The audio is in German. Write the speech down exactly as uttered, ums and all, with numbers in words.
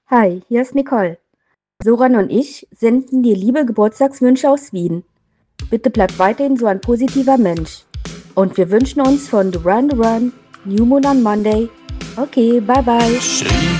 Hi, hier ist Nicole. Soran und ich senden dir liebe Geburtstagswünsche aus Wien. Bitte bleib weiterhin so ein positiver Mensch. Und wir wünschen uns von Duran Duran New Moon on Monday. Okay, bye bye.